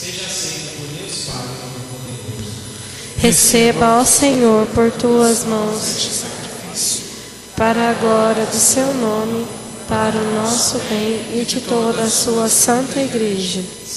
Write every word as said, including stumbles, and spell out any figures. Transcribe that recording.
Receba, ó Senhor, por tuas mãos, para a glória do seu nome, para o nosso bem e de toda a sua santa igreja.